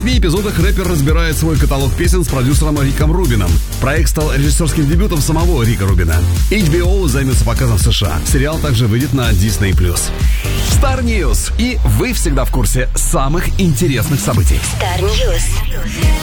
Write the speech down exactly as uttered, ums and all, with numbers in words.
В эпизодах рэпер разбирает свой каталог песен с продюсером Риком Рубином. Проект стал режиссерским дебютом самого Рика Рубина. эйч би о займется показом в США. Сериал также выйдет на Disney плюс. Star News. И вы всегда в курсе самых интересных событий. Star News.